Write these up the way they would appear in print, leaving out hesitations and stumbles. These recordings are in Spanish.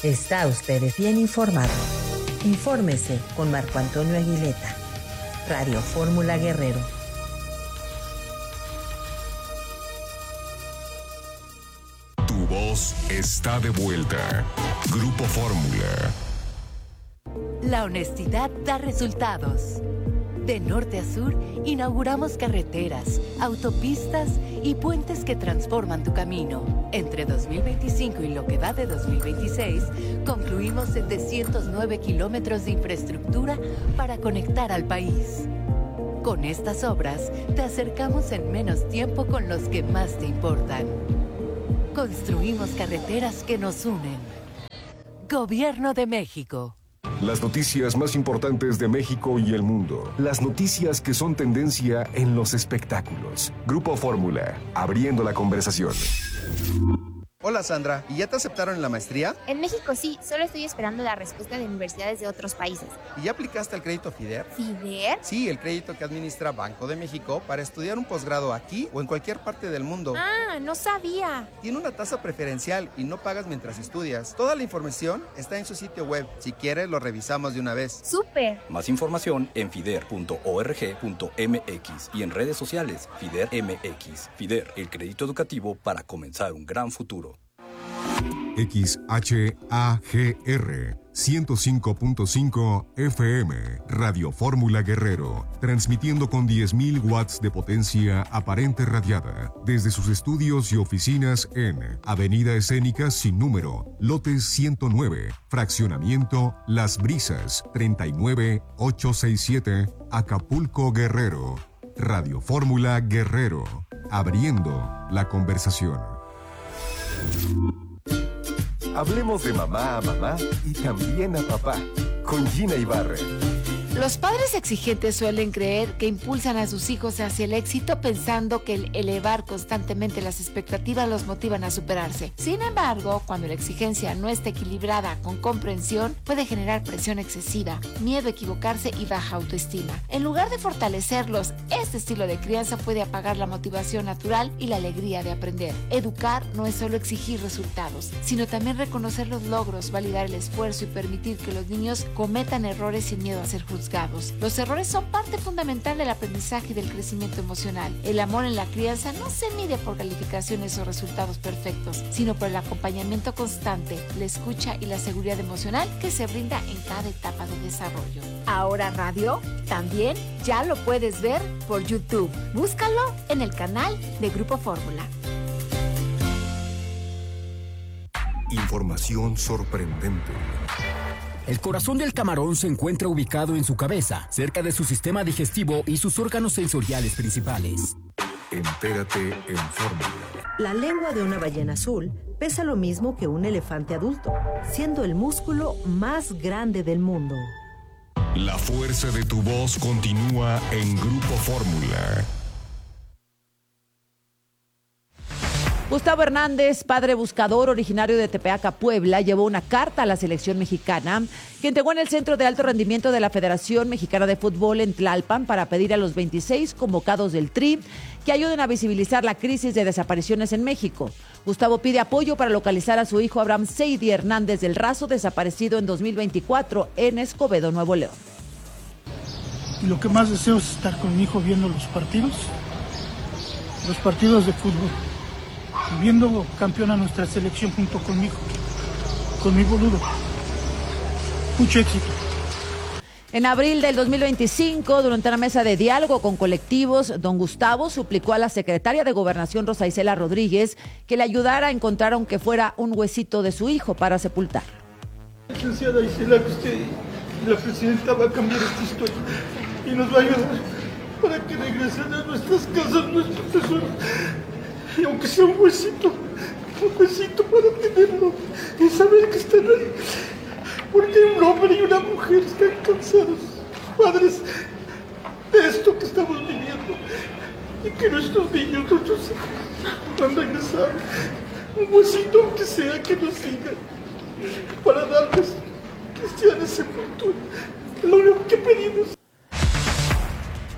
Está usted bien informado. Infórmese con Marco Antonio Aguileta. Radio Fórmula Guerrero. Tu voz está de vuelta. Grupo Fórmula. La honestidad da resultados. De norte a sur, inauguramos carreteras, autopistas y puentes que transforman tu camino. Entre 2025 y lo que va de 2026, concluimos 709 kilómetros de infraestructura para conectar al país. Con estas obras, te acercamos en menos tiempo con los que más te importan. Construimos carreteras que nos unen. Gobierno de México. Las noticias más importantes de México y el mundo. Las noticias que son tendencia en los espectáculos. Grupo Fórmula, abriendo la conversación. Hola Sandra, ¿y ya te aceptaron en la maestría? En México sí, solo estoy esperando la respuesta de universidades de otros países. ¿Y ya aplicaste al crédito FIDER? ¿FIDER? Sí, el crédito que administra Banco de México para estudiar un posgrado aquí o en cualquier parte del mundo. Ah, no sabía. Tiene una tasa preferencial y no pagas mientras estudias. Toda la información está en su sitio web. Si quieres, lo revisamos de una vez. ¡Súper! Más información en fider.org.mx y en redes sociales FIDER MX. FIDER, el crédito educativo para comenzar un gran futuro. XHAGR 105.5 FM Radio Fórmula Guerrero, transmitiendo con 10.000 watts de potencia aparente radiada desde sus estudios y oficinas en Avenida Escénica sin número, lote 109, fraccionamiento Las Brisas, 39867, Acapulco, Guerrero. Radio Fórmula Guerrero, abriendo la conversación. Hablemos de mamá a mamá y también a papá, con Gina Ibarra. Los padres exigentes suelen creer que impulsan a sus hijos hacia el éxito pensando que el elevar constantemente las expectativas los motivan a superarse. Sin embargo, cuando la exigencia no está equilibrada con comprensión, puede generar presión excesiva, miedo a equivocarse y baja autoestima. En lugar de fortalecerlos, este estilo de crianza puede apagar la motivación natural y la alegría de aprender. Educar no es solo exigir resultados, sino también reconocer los logros, validar el esfuerzo y permitir que los niños cometan errores sin miedo a ser juzgados. Los errores son parte fundamental del aprendizaje y del crecimiento emocional. El amor en la crianza no se mide por calificaciones o resultados perfectos, sino por el acompañamiento constante, la escucha y la seguridad emocional que se brinda en cada etapa de desarrollo. Ahora radio también ya lo puedes ver por YouTube. Búscalo en el canal de Grupo Fórmula. Información sorprendente. El corazón del camarón se encuentra ubicado en su cabeza, cerca de su sistema digestivo y sus órganos sensoriales principales. Entérate en Fórmula. La lengua de una ballena azul pesa lo mismo que un elefante adulto, siendo el músculo más grande del mundo. La fuerza de tu voz continúa en Grupo Fórmula. Gustavo Hernández, padre buscador originario de Tepeaca, Puebla, llevó una carta a la selección mexicana que entregó en el Centro de Alto Rendimiento de la Federación Mexicana de Fútbol en Tlalpan para pedir a los 26 convocados del Tri que ayuden a visibilizar la crisis de desapariciones en México. Gustavo pide apoyo para localizar a su hijo Abraham Seidi Hernández del Razo, desaparecido en 2024 en Escobedo, Nuevo León. Y lo que más deseo es estar con mi hijo viendo los partidos de fútbol. Viendo campeón a nuestra selección junto con mi boludo. Mucho éxito. En abril del 2025, durante una mesa de diálogo con colectivos, don Gustavo suplicó a la secretaria de Gobernación, Rosa Isela Rodríguez, que le ayudara a encontrar aunque fuera un huesito de su hijo para sepultar. Licenciada Isela, que usted, la presidenta, va a cambiar esta historia y nos va a ayudar para que regresen a nuestras casas nuestros tesoros. Y aunque sea un huesito para tenerlo y saber que están ahí. Porque un hombre y una mujer están cansados, padres, de esto que estamos viviendo. Y que nuestros niños, nuestros hijos, van a regresar. Un huesito aunque sea que nos digan, para darles cristiana sepultura. Lo único que pedimos.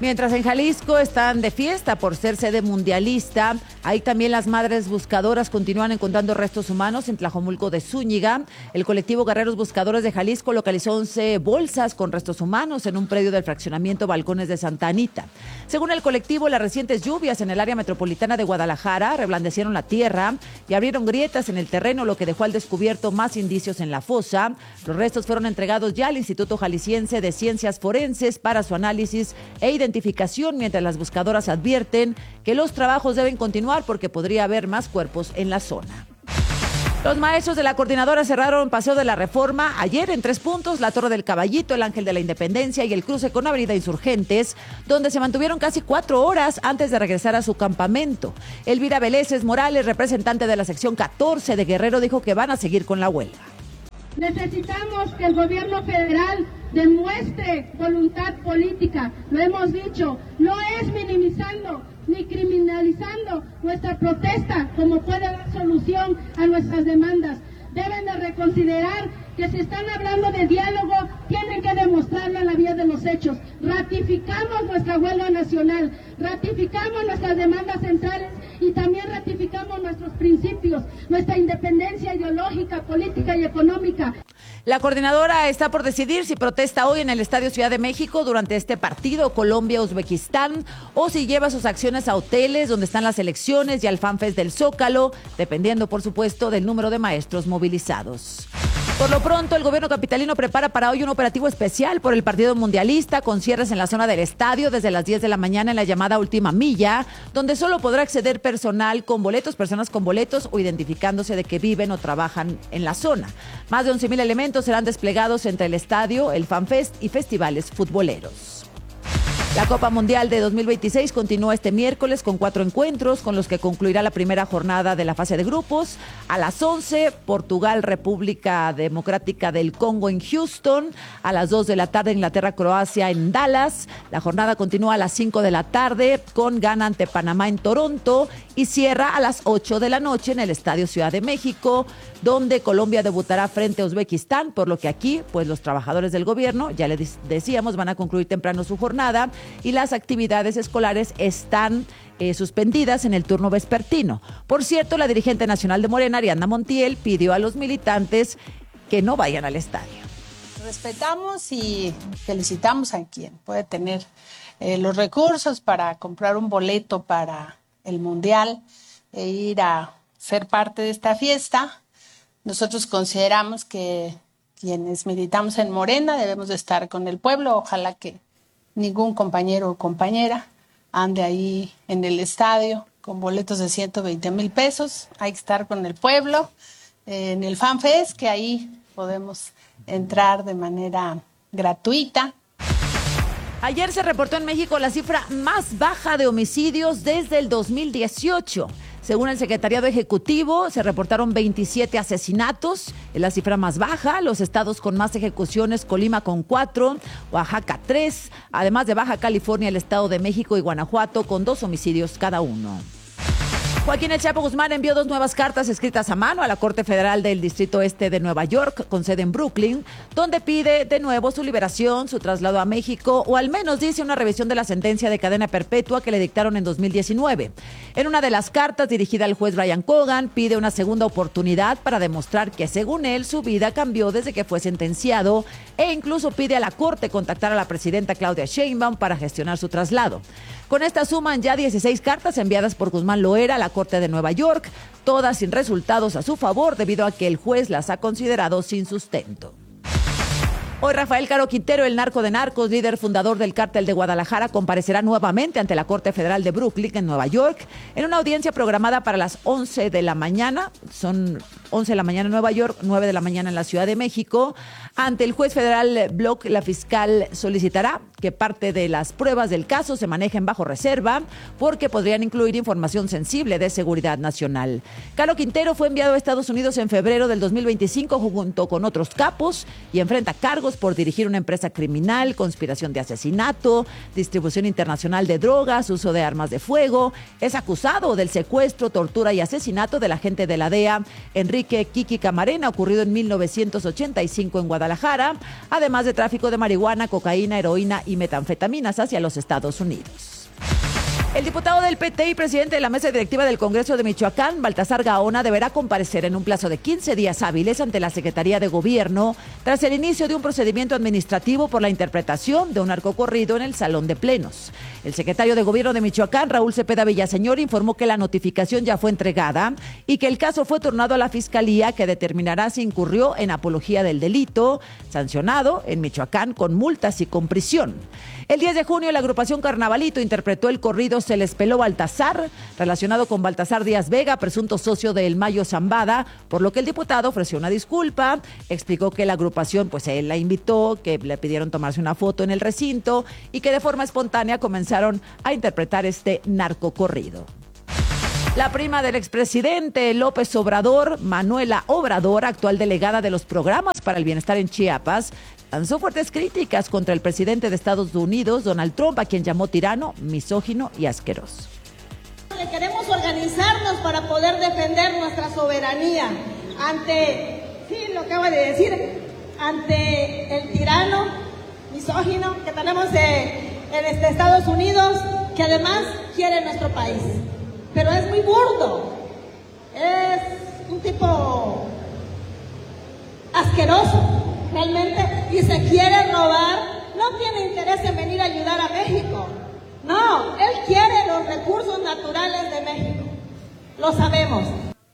Mientras en Jalisco están de fiesta por ser sede mundialista, ahí también las madres buscadoras continúan encontrando restos humanos en Tlajomulco de Zúñiga. El colectivo Guerreros Buscadores de Jalisco localizó 11 bolsas con restos humanos en un predio del fraccionamiento Balcones de Santa Anita. Según el colectivo, las recientes lluvias en el área metropolitana de Guadalajara reblandecieron la tierra y abrieron grietas en el terreno, lo que dejó al descubierto más indicios en la fosa. Los restos fueron entregados ya al Instituto Jalisciense de Ciencias Forenses para su análisis e identificación, mientras las buscadoras advierten que los trabajos deben continuar porque podría haber más cuerpos en la zona. Los maestros de la coordinadora cerraron Paseo de la Reforma ayer en 3 puntos: la Torre del Caballito, el Ángel de la Independencia y el cruce con Avenida Insurgentes, donde se mantuvieron casi 4 horas antes de regresar a su campamento. Elvira Veleses Morales, representante de la sección 14 de Guerrero, dijo que van a seguir con la huelga. Necesitamos que el gobierno federal demuestre voluntad política. Lo hemos dicho, no es minimizando ni criminalizando nuestra protesta como puede dar solución a nuestras demandas. Deben de reconsiderar que si están hablando de diálogo, tienen que demostrarlo en la vía de los hechos. Ratificamos nuestra huelga nacional, ratificamos nuestras demandas centrales y también ratificamos nuestros principios, nuestra independencia ideológica, política y económica. La coordinadora está por decidir si protesta hoy en el Estadio Ciudad de México durante este partido Colombia-Uzbekistán o si lleva sus acciones a hoteles donde están las elecciones y al FanFest del Zócalo, dependiendo, por supuesto, del número de maestros movilizados. Por lo pronto, el gobierno capitalino prepara para hoy un operativo especial por el partido mundialista, con cierres en la zona del estadio desde las 10 de la mañana en la llamada última milla, donde solo podrá acceder personas con boletos o identificándose de que viven o trabajan en la zona. Más de 11,000 elementos serán desplegados entre el estadio, el FanFest y festivales futboleros. La Copa Mundial de 2026 continúa este miércoles con 4 encuentros, con los que concluirá la primera jornada de la fase de grupos. A las 11, Portugal, República Democrática del Congo en Houston. A las 2 de la tarde, Inglaterra, Croacia en Dallas. La jornada continúa a las 5 de la tarde con Ghana ante Panamá en Toronto y cierra a las 8 de la noche en el Estadio Ciudad de México, donde Colombia debutará frente a Uzbekistán, por lo que aquí, pues los trabajadores del gobierno, ya les decíamos, van a concluir temprano su jornada y las actividades escolares están suspendidas en el turno vespertino. Por cierto, la dirigente nacional de Morena, Ariadna Montiel, pidió a los militantes que no vayan al estadio. Respetamos y felicitamos a quien puede tener los recursos para comprar un boleto para el Mundial e ir a ser parte de esta fiesta. Nosotros consideramos que quienes militamos en Morena debemos de estar con el pueblo. Ojalá que ningún compañero o compañera ande ahí en el estadio con boletos de 120,000 pesos. Hay que estar con el pueblo en el FanFest, que ahí podemos entrar de manera gratuita. Ayer se reportó en México la cifra más baja de homicidios desde el 2018. Según el Secretariado Ejecutivo, se reportaron 27 asesinatos, es la cifra más baja. Los estados con más ejecuciones: Colima con 4, Oaxaca 3, además de Baja California, el Estado de México y Guanajuato con 2 homicidios cada uno. Joaquín El Chapo Guzmán envió 2 nuevas cartas escritas a mano a la Corte Federal del Distrito Este de Nueva York, con sede en Brooklyn, donde pide de nuevo su liberación, su traslado a México o al menos, dice, una revisión de la sentencia de cadena perpetua que le dictaron en 2019. En una de las cartas, dirigida al juez Brian Cogan, pide una segunda oportunidad para demostrar que, según él, su vida cambió desde que fue sentenciado e incluso pide a la Corte contactar a la presidenta Claudia Sheinbaum para gestionar su traslado. Con esta suman ya 16 cartas enviadas por Guzmán Loera a la Corte de Nueva York, todas sin resultados a su favor debido a que el juez las ha considerado sin sustento. Hoy Rafael Caro Quintero, el narco de narcos, líder fundador del Cártel de Guadalajara, comparecerá nuevamente ante la Corte Federal de Brooklyn en Nueva York en una audiencia programada para las 11 de la mañana. Son 11 de la mañana en Nueva York, 9 de la mañana en la Ciudad de México. Ante el juez federal Block, la fiscal solicitará que parte de las pruebas del caso se manejen bajo reserva porque podrían incluir información sensible de seguridad nacional. Caro Quintero fue enviado a Estados Unidos en febrero del 2025 junto con otros capos y enfrenta cargos cargos por dirigir una empresa criminal, conspiración de asesinato, distribución internacional de drogas, uso de armas de fuego. Es acusado del secuestro, tortura y asesinato del agente de la DEA, Enrique Kiki Camarena, ocurrido en 1985 en Guadalajara, además de tráfico de marihuana, cocaína, heroína y metanfetaminas hacia los Estados Unidos. El diputado del PT y presidente de la mesa directiva del Congreso de Michoacán, Baltasar Gaona, deberá comparecer en un plazo de 15 días hábiles ante la Secretaría de Gobierno tras el inicio de un procedimiento administrativo por la interpretación de un narcocorrido en el Salón de Plenos. El secretario de Gobierno de Michoacán, Raúl Cepeda Villaseñor, informó que la notificación ya fue entregada y que el caso fue turnado a la Fiscalía, que determinará si incurrió en apología del delito, sancionado en Michoacán con multas y con prisión. El 10 de junio, la agrupación Carnavalito interpretó el corrido Se les peló Baltasar, relacionado con Baltasar Díaz Vega, presunto socio de El Mayo Zambada, por lo que el diputado ofreció una disculpa, explicó que la agrupación, pues él la invitó, que le pidieron tomarse una foto en el recinto y que de forma espontánea comenzaron a interpretar este narcocorrido. La prima del expresidente López Obrador, Manuela Obrador, actual delegada de los programas para el bienestar en Chiapas, lanzó fuertes críticas contra el presidente de Estados Unidos, Donald Trump, a quien llamó tirano, misógino y asqueroso. Queremos organizarnos para poder defender nuestra soberanía ante, sí, lo acaba de decir, ante el tirano, misógino que tenemos en Estados Unidos, que además quiere nuestro país. Pero es muy burdo, es un tipo asqueroso realmente y se quiere robar, no tiene interés en venir a ayudar a México, no, él quiere los recursos naturales de México, lo sabemos.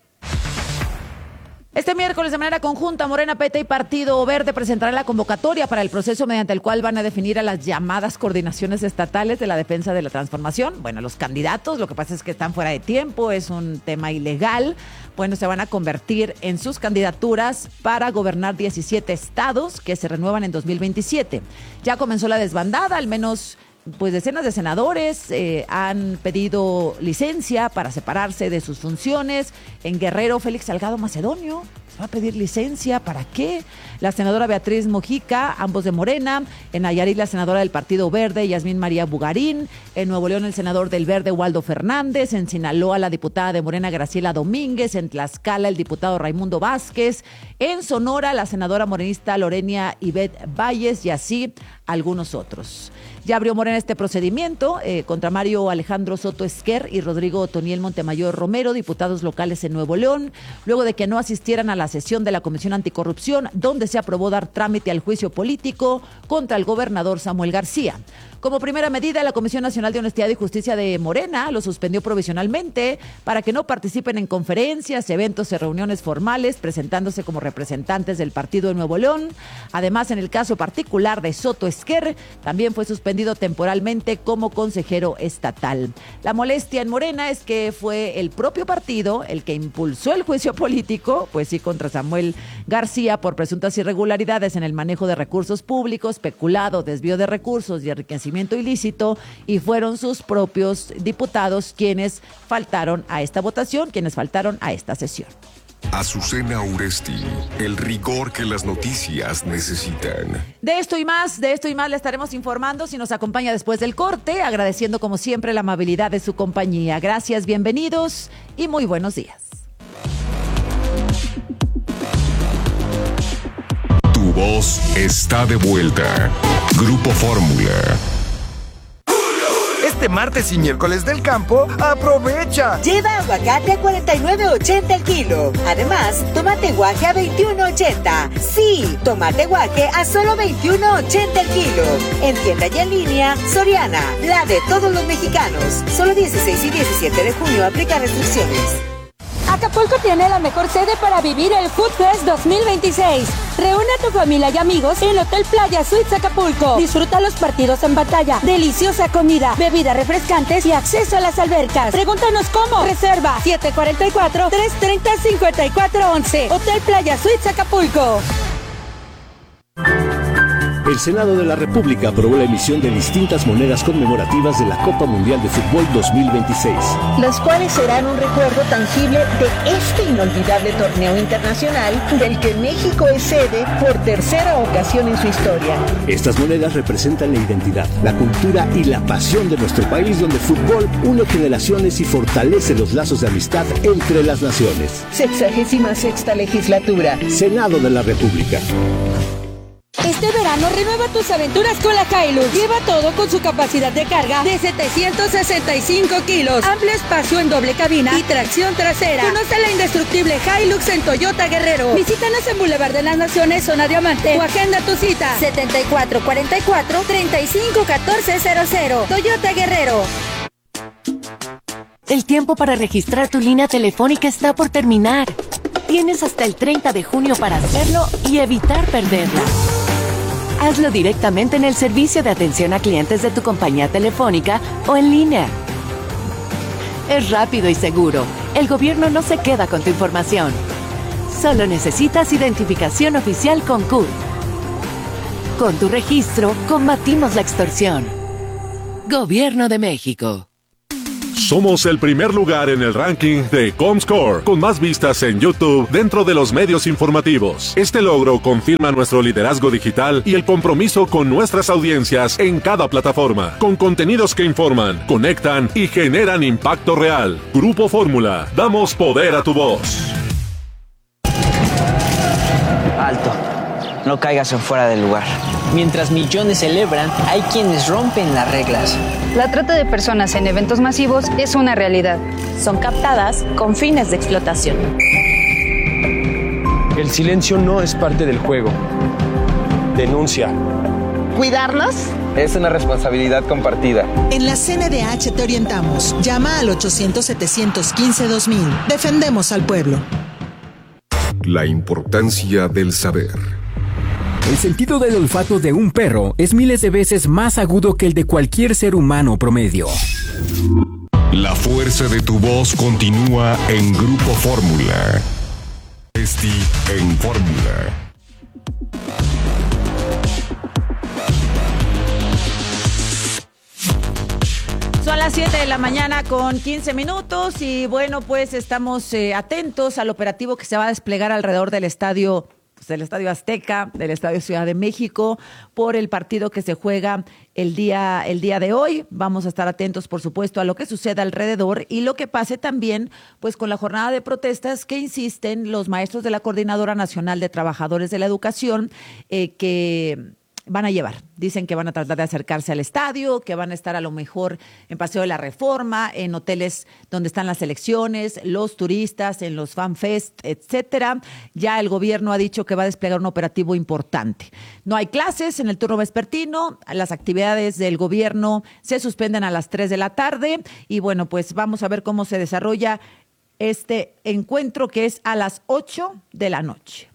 Este miércoles, de manera conjunta, Morena, PT y Partido Verde presentarán la convocatoria para el proceso mediante el cual van a definir a las llamadas coordinaciones estatales de la defensa de la transformación. Bueno, los candidatos, lo que pasa es que están fuera de tiempo, es un tema ilegal. Bueno, se van a convertir en sus candidaturas para gobernar 17 estados que se renuevan en 2027. Ya comenzó la desbandada, al menos pues decenas de senadores han pedido licencia para separarse de sus funciones. En Guerrero, Félix Salgado Macedonio va a pedir licencia. ¿Para qué? La senadora Beatriz Mojica, ambos de Morena. En Nayarit, la senadora del Partido Verde, Yasmín María Bugarín. En Nuevo León, el senador del Verde, Waldo Fernández. En Sinaloa, la diputada de Morena, Graciela Domínguez. En Tlaxcala, el diputado Raimundo Vázquez. En Sonora, la senadora morenista Lorena Ivette Valles, y así algunos otros. Ya abrió Morena este procedimiento contra Mario Alejandro Soto Esquer y Rodrigo Otoniel Montemayor Romero, diputados locales en Nuevo León, luego de que no asistieran a la sesión de la Comisión Anticorrupción, donde se aprobó dar trámite al juicio político contra el gobernador Samuel García. Como primera medida, la Comisión Nacional de Honestidad y Justicia de Morena lo suspendió provisionalmente para que no participen en conferencias, eventos y reuniones formales, presentándose como representantes del partido de Nuevo León. Además, en el caso particular de Soto Esquer, también fue suspendido temporalmente como consejero estatal. La molestia en Morena es que fue el propio partido el que impulsó el juicio político, pues sí, contra Samuel García por presuntas irregularidades en el manejo de recursos públicos, peculado, desvío de recursos y enriquecimiento ilícito, y fueron sus propios diputados quienes faltaron a esta votación, quienes faltaron a esta sesión. Azucena Uresti, el rigor que las noticias necesitan. De esto y más le estaremos informando si nos acompaña después del corte, agradeciendo como siempre la amabilidad de su compañía. Gracias, bienvenidos y muy buenos días. Tu voz está de vuelta. Grupo Fórmula. Este martes y miércoles del campo, ¡aprovecha! Lleva aguacate a $49.80 el kilo. Además, tomate guaje a $21.80. Sí, tomate guaje a solo $21.80 el kilo. En tienda y en línea, Soriana, la de todos los mexicanos. Solo 16 y 17 de junio aplica restricciones. Acapulco tiene la mejor sede para vivir el Food Fest 2026. Reúne a tu familia y amigos en Hotel Playa Suites Acapulco. Disfruta los partidos en pantalla, deliciosa comida, bebidas refrescantes y acceso a las albercas. Pregúntanos cómo. Reserva 744-330-5411. Hotel Playa Suites Acapulco. El El Senado de la República aprobó la emisión de distintas monedas conmemorativas de la Copa Mundial de Fútbol 2026. Las cuales serán un recuerdo tangible de este inolvidable torneo internacional del que México es sede por tercera ocasión en su historia. Estas monedas representan la identidad, la cultura y la pasión de nuestro país, donde el fútbol une generaciones y fortalece los lazos de amistad entre las naciones. 66ª legislatura. Senado de la República. Este verano renueva tus aventuras con la Hilux. Lleva todo con su capacidad de carga de 765 kilos, amplio espacio en doble cabina y tracción trasera. Conoce la indestructible Hilux en Toyota Guerrero. Visítanos en Boulevard de las Naciones, zona Diamante, o agenda tu cita 7444-351400. Toyota Guerrero. El tiempo para registrar tu línea telefónica está por terminar. Tienes hasta el 30 de junio para hacerlo y evitar perderla. Hazlo directamente en el servicio de atención a clientes de tu compañía telefónica o en línea. Es rápido y seguro. El gobierno no se queda con tu información. Solo necesitas identificación oficial con CUT. Con tu registro, combatimos la extorsión. Gobierno de México. Somos el primer lugar en el ranking de Comscore, con más vistas en YouTube dentro de los medios informativos. Este logro confirma nuestro liderazgo digital y el compromiso con nuestras audiencias en cada plataforma, con contenidos que informan, conectan y generan impacto real. Grupo Fórmula, damos poder a tu voz. Alto, no caigas en fuera del lugar. Mientras millones celebran, hay quienes rompen las reglas. La trata de personas en eventos masivos es una realidad. Son captadas con fines de explotación. El silencio no es parte del juego. Denuncia. ¿Cuidarnos? Es una responsabilidad compartida. En la CNDH te orientamos. Llama al 800-715-2000. Defendemos al pueblo. La importancia del saber. El sentido del olfato de un perro es miles de veces más agudo que el de cualquier ser humano promedio. La fuerza de tu voz continúa en Grupo Fórmula. Esti en Fórmula. Son las 7 de la mañana con 15 minutos y bueno, pues estamos atentos al operativo que se va a desplegar alrededor del estadio Azteca, del Estadio Ciudad de México, por el partido que se juega el día de hoy. Vamos a estar atentos, por supuesto, a lo que suceda alrededor y lo que pase también, pues, con la jornada de protestas que insisten los maestros de la Coordinadora Nacional de Trabajadores de la Educación que van a llevar. Dicen que van a tratar de acercarse al estadio, que van a estar a lo mejor en Paseo de la Reforma, en hoteles donde están las selecciones, los turistas, en los FanFest, etcétera. Ya el gobierno ha dicho que va a desplegar un operativo importante. No hay clases en el turno vespertino, las actividades del gobierno se suspenden a las 3 de la tarde y bueno, pues vamos a ver cómo se desarrolla este encuentro que es a las 8 de la noche.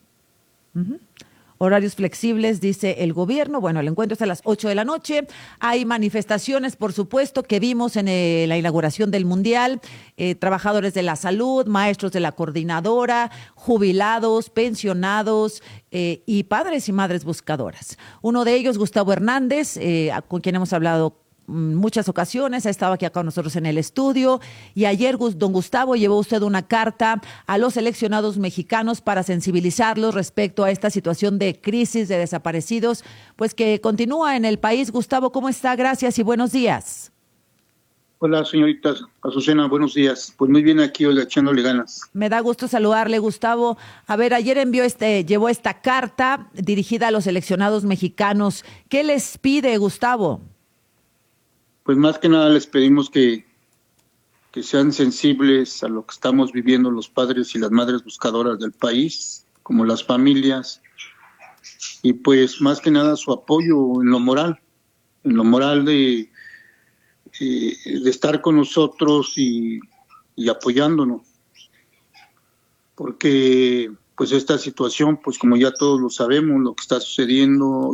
Horarios flexibles, dice el gobierno. Bueno, el encuentro es a las 8 de la noche. Hay manifestaciones, por supuesto, que vimos en la inauguración del Mundial. Trabajadores de la salud, maestros de la coordinadora, jubilados, pensionados y padres y madres buscadoras. Uno de ellos, Gustavo Hernández, con quien hemos hablado muchas ocasiones, ha estado aquí con nosotros en el estudio y ayer, don Gustavo, llevó usted una carta a los seleccionados mexicanos para sensibilizarlos respecto a esta situación de crisis de desaparecidos, pues que continúa en el país. Gustavo, ¿cómo está? Gracias y buenos días. Hola, señorita Azucena, buenos días. Pues muy bien aquí, hoy echándole ganas. Me da gusto saludarle, Gustavo. A ver, ayer llevó esta carta dirigida a los seleccionados mexicanos. ¿Qué les pide, Gustavo? Pues más que nada les pedimos que sean sensibles a lo que estamos viviendo los padres y las madres buscadoras del país, como las familias, y pues más que nada su apoyo en lo moral de estar con nosotros y apoyándonos, porque pues esta situación, pues como ya todos lo sabemos, lo que está sucediendo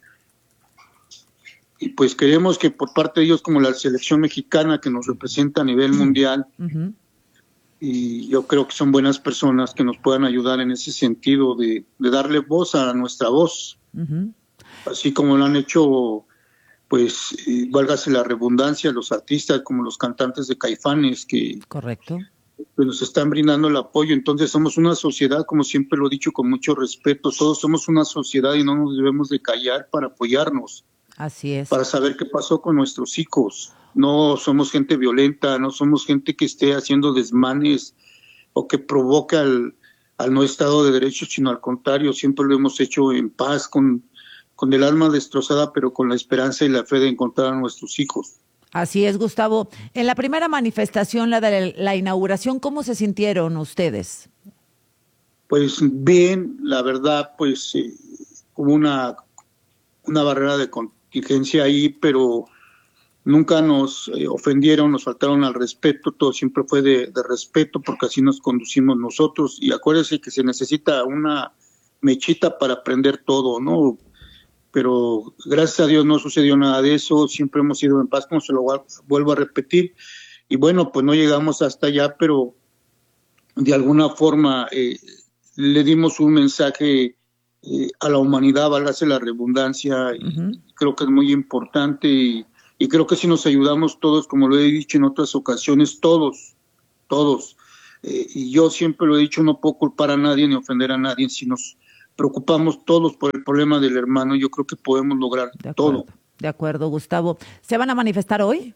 y pues queremos que por parte de ellos, como la selección mexicana que nos representa a nivel mundial, y yo creo que son buenas personas que nos puedan ayudar en ese sentido de darle voz a nuestra voz. así como lo han hecho, pues, válgase la redundancia, los artistas como los cantantes de Caifanes, que correcto, pues, nos están brindando el apoyo. Entonces somos una sociedad, como siempre lo he dicho con mucho respeto, todos somos una sociedad y no nos debemos de callar para apoyarnos. Así es. Para saber qué pasó con nuestros hijos. No somos gente violenta, no somos gente que esté haciendo desmanes o que provoque al no Estado de Derecho, sino al contrario, siempre lo hemos hecho en paz, con el alma destrozada, pero con la esperanza y la fe de encontrar a nuestros hijos. Así es, Gustavo. En la primera manifestación, la de la inauguración, ¿cómo se sintieron ustedes? Pues bien, la verdad, pues hubo una barrera de contingencia ahí, pero nunca nos ofendieron, nos faltaron al respeto, todo siempre fue de respeto, porque así nos conducimos nosotros. Y acuérdense que se necesita una mechita para aprender todo, ¿no? Pero gracias a Dios no sucedió nada de eso, siempre hemos ido en paz, como se lo vuelvo a repetir. Y bueno, pues no llegamos hasta allá, pero de alguna forma le dimos un mensaje a la humanidad, válgase la redundancia, y creo que es muy importante y creo que si nos ayudamos todos, como lo he dicho en otras ocasiones, todos, y yo siempre lo he dicho, no puedo culpar a nadie ni ofender a nadie, si nos preocupamos todos por el problema del hermano, yo creo que podemos lograr todo. De acuerdo, Gustavo. ¿Se van a manifestar hoy?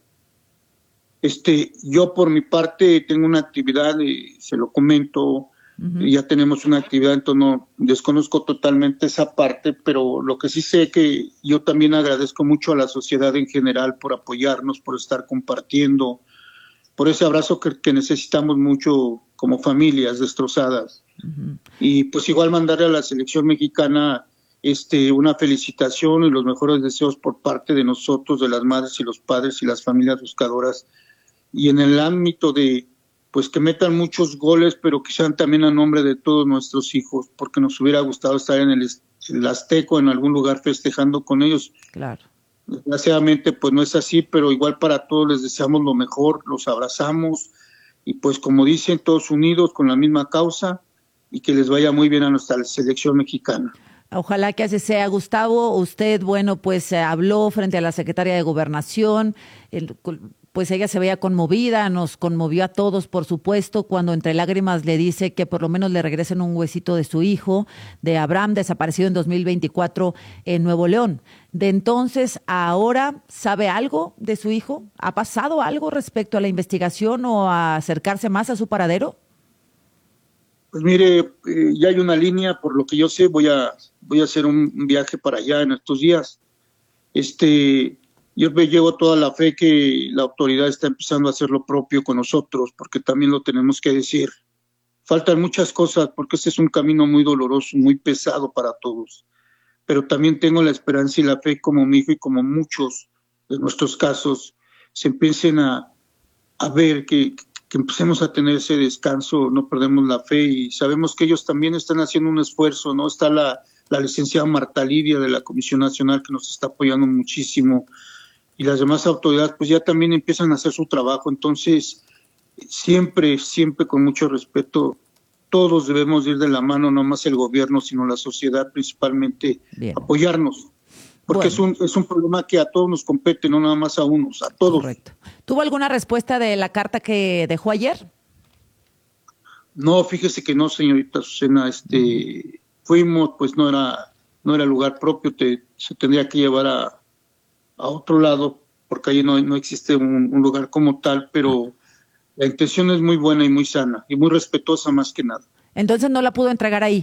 Yo por mi parte tengo una actividad, se lo comento, ya tenemos una actividad, entonces no desconozco totalmente esa parte, pero lo que sí sé que yo también agradezco mucho a la sociedad en general por apoyarnos, por estar compartiendo, por ese abrazo que necesitamos mucho como familias destrozadas. Y pues igual mandarle a la selección mexicana una felicitación y los mejores deseos por parte de nosotros, de las madres y los padres y las familias buscadoras, y en el ámbito de pues que metan muchos goles, pero que sean también a nombre de todos nuestros hijos, porque nos hubiera gustado estar en el Azteco, en algún lugar festejando con ellos. Claro. Desgraciadamente pues no es así, pero igual para todos les deseamos lo mejor, los abrazamos y pues como dicen, todos unidos con la misma causa, y que les vaya muy bien a nuestra selección mexicana. Ojalá que así sea, Gustavo. Usted, bueno, pues habló frente a la secretaria de Gobernación, pues ella se veía conmovida, nos conmovió a todos, por supuesto, cuando entre lágrimas le dice que por lo menos le regresen un huesito de su hijo, de Abraham, desaparecido en 2024 en Nuevo León. De entonces, ¿ahora sabe algo de su hijo? ¿Ha pasado algo respecto a la investigación o a acercarse más a su paradero? Pues mire, ya hay una línea, por lo que yo sé, voy a hacer un viaje para allá en estos días. Yo me llevo toda la fe que la autoridad está empezando a hacer lo propio con nosotros, porque también lo tenemos que decir. Faltan muchas cosas, porque este es un camino muy doloroso, muy pesado para todos. Pero también tengo la esperanza y la fe, como mi hijo y como muchos de nuestros casos, se empiecen a ver que empecemos a tener ese descanso, no perdemos la fe, y sabemos que ellos también están haciendo un esfuerzo, ¿no? Está la licenciada Marta Lidia de la Comisión Nacional, que nos está apoyando muchísimo, y las demás autoridades pues ya también empiezan a hacer su trabajo. Entonces siempre con mucho respeto, todos debemos ir de la mano, no más el gobierno, sino la sociedad principalmente. Bien. Apoyarnos. Porque bueno, es un problema que a todos nos compete, no nada más a unos, a todos. Correcto. ¿Tuvo alguna respuesta de la carta que dejó ayer? No, fíjese que no, señorita Azucena. Fuimos, pues no era lugar propio, se tendría que llevar a otro lado, porque ahí no existe un lugar como tal, pero la intención es muy buena y muy sana, y muy respetuosa más que nada. Entonces no la pudo entregar ahí.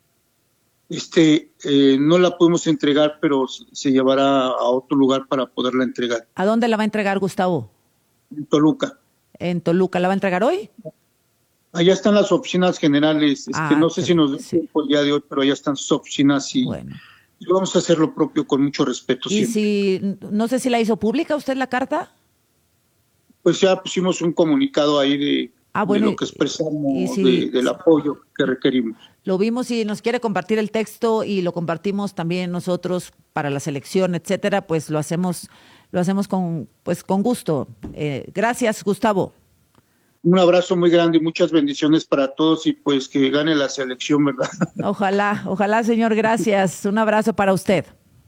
No la podemos entregar, pero se llevará a otro lugar para poderla entregar. ¿A dónde la va a entregar, Gustavo? En Toluca. ¿En Toluca la va a entregar hoy? Allá están las oficinas generales. No sé si nos den tiempo el día de hoy, pero allá están sus oficinas y vamos a hacer lo propio con mucho respeto. ¿Y siempre. No sé si la hizo pública usted la carta? Pues ya pusimos un comunicado ahí de lo que expresamos, del apoyo que requerimos. Lo vimos y nos quiere compartir el texto y lo compartimos también nosotros para la selección, etcétera, pues lo hacemos con gusto. Gracias, Gustavo. Un abrazo muy grande y muchas bendiciones para todos y pues que gane la selección, ¿verdad? Ojalá, señor, gracias. Un abrazo para usted.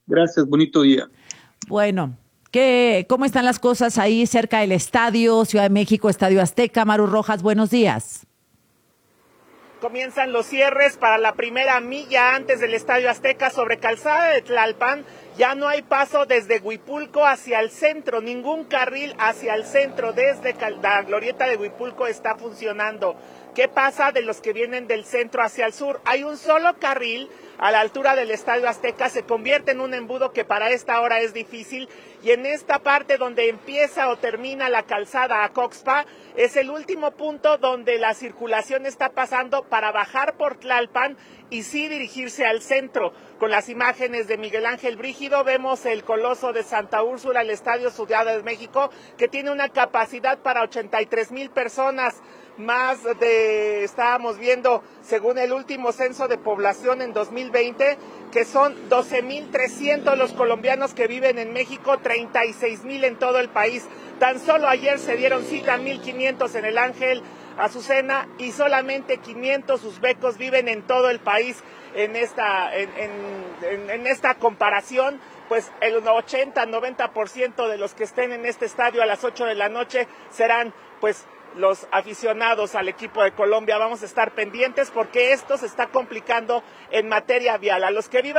Gracias, bonito día. Bueno, ¿cómo están las cosas ahí cerca del estadio, Ciudad de México, Estadio Azteca? Maru Rojas, buenos días. Comienzan los cierres para la primera milla antes del Estadio Azteca sobre Calzada de Tlalpan. Ya no hay paso desde Huipulco hacia el centro, ningún carril hacia el centro desde la glorieta de Huipulco está funcionando. ¿Qué pasa de los que vienen del centro hacia el sur? Hay un solo carril a la altura del Estadio Azteca, se convierte en un embudo que para esta hora es difícil, y en esta parte donde empieza o termina la calzada a Coxpa, es el último punto donde la circulación está pasando para bajar por Tlalpan y sí dirigirse al centro. Con las imágenes de Miguel Ángel Brígido vemos el Coloso de Santa Úrsula, el Estadio Ciudad de México, que tiene una capacidad para 83,000 personas. Estábamos viendo, según el último censo de población en 2020, que son 12,300 los colombianos que viven en México, 36,000 en todo el país. Tan solo ayer se dieron cita 1,500 en el Ángel Azucena y solamente 500 uzbecos viven en todo el país. En esta comparación, pues el 80-90% de los que estén en este estadio a las 8 de la noche serán pues los aficionados al equipo de Colombia. Vamos a estar pendientes porque esto se está complicando en materia vial. A los que vivan